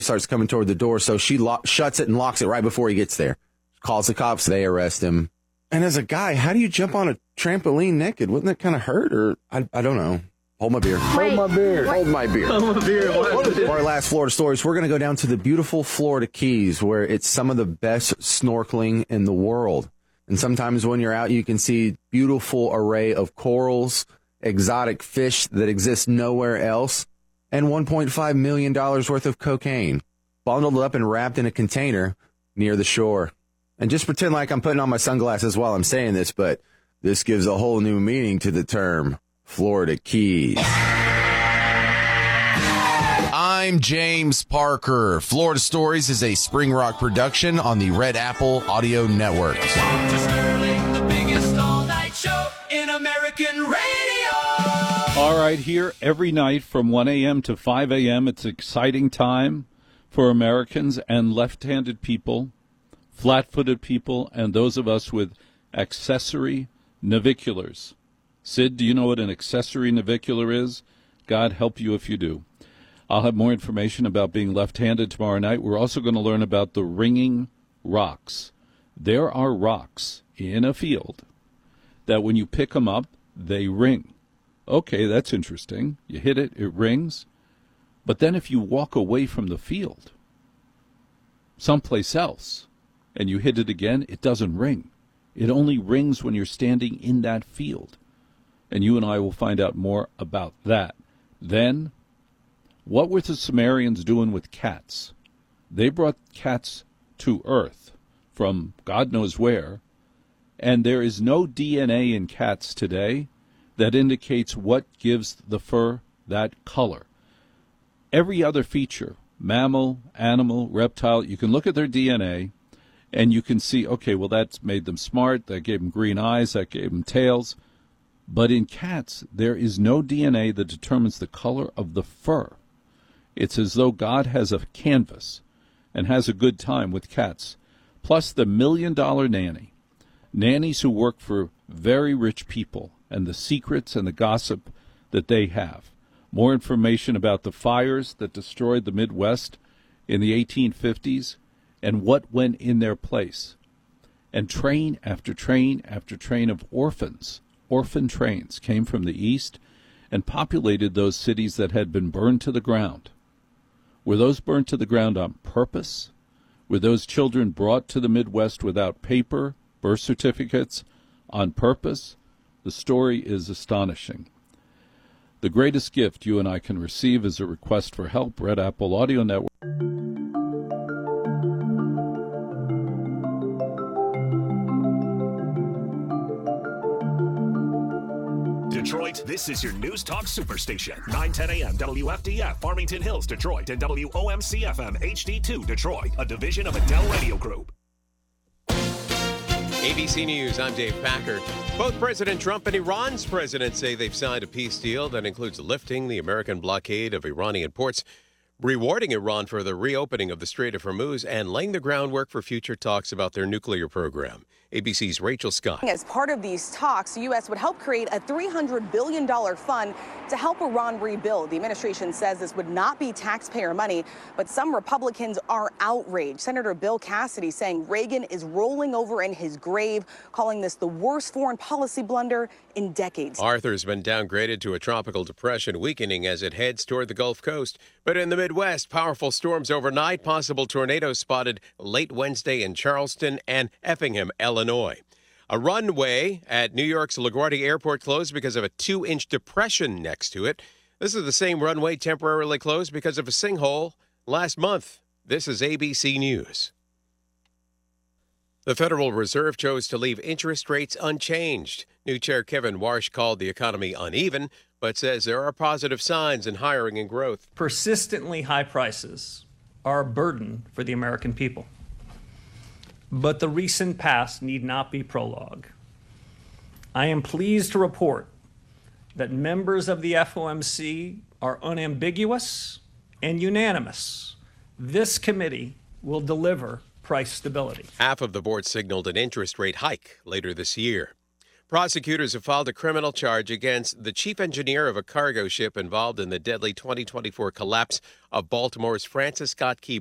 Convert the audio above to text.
starts coming toward the door, so she shuts it and locks it right before he gets there. Calls the cops, they arrest him. And as a guy, how do you jump on a trampoline naked? Wouldn't that kind of hurt? Or I don't know. Hold my beer. Hold my beer. Hold my beer. Hold my beer. For our last Florida stories, we're going to go down to the beautiful Florida Keys, where it's some of the best snorkeling in the world. And sometimes when you're out, you can see beautiful array of corals, exotic fish that exist nowhere else, and $1.5 million worth of cocaine, bundled up and wrapped in a container near the shore. And just pretend like I'm putting on my sunglasses while I'm saying this, but this gives a whole new meaning to the term Florida Keys. I'm James Parker. Florida Stories is a Spring Rock production on the Red Apple Audio Network. The biggest all-night show in American radio. All right, here every night from 1 a.m. to 5 a.m. It's an exciting time for Americans and left-handed people, flat-footed people, and those of us with accessory naviculars. Sid, do you know what an accessory navicular is? God help you if you do. I'll have more information about being left-handed tomorrow night. We're also going to learn about the ringing rocks. There are rocks in a field that when you pick them up, they ring. Okay, that's interesting. You hit it, it rings. But then if you walk away from the field, someplace else, and you hit it again, it doesn't ring. It only rings when you're standing in that field. And you and I will find out more about that. Then, what were the Sumerians doing with cats? They brought cats to Earth from God knows where, and there is no DNA in cats today that indicates what gives the fur that color. Every other feature, mammal, animal, reptile, you can look at their DNA, and you can see, okay, well, that's made them smart, that gave them green eyes, that gave them tails. But in cats, there is no DNA that determines the color of the fur. It's as though God has a canvas and has a good time with cats. Plus the $1 million nanny. Nannies who work for very rich people and the secrets and the gossip that they have. More information about the fires that destroyed the Midwest in the 1850s and what went in their place. And train after train after train of orphans. Orphan trains came from the east and populated those cities that had been burned to the ground. Were those burned to the ground on purpose? Were those children brought to the Midwest without paper, birth certificates, on purpose? The story is astonishing. The greatest gift you and I can receive is a request for help. Red Apple Audio Network. Detroit, this is your News Talk Superstation. 9:10 a.m. WFDF, Farmington Hills, Detroit, and WOMC-FM HD2, Detroit, a division of Adele Radio Group. ABC News, I'm Dave Packer. Both President Trump and Iran's president say they've signed a peace deal that includes lifting the American blockade of Iranian ports, rewarding Iran for the reopening of the Strait of Hormuz, and laying the groundwork for future talks about their nuclear program. ABC's Rachel Scott. As part of these talks, the U.S. would help create a $300 billion fund to help Iran rebuild. The administration says this would not be taxpayer money, but some Republicans are outraged. Senator Bill Cassidy saying Reagan is rolling over in his grave, calling this the worst foreign policy blunder in decades. Arthur's been downgraded to a tropical depression, weakening as it heads toward the Gulf Coast. But in the Midwest, powerful storms overnight, possible tornadoes spotted late Wednesday in Charleston and Effingham, Illinois. A runway at New York's LaGuardia Airport closed because of a 2-inch depression next to it. This is the same runway temporarily closed because of a sinkhole last month. This is ABC News. The Federal Reserve chose to leave interest rates unchanged. New Chair Kevin Warsh called the economy uneven, but says there are positive signs in hiring and growth. Persistently high prices are a burden for the American people. But the recent past need not be prologue. I am pleased to report that members of the FOMC are unambiguous and unanimous. This committee will deliver price stability. Half of the board signaled an interest rate hike later this year. Prosecutors have filed a criminal charge against the chief engineer of a cargo ship involved in the deadly 2024 collapse of Baltimore's Francis Scott Key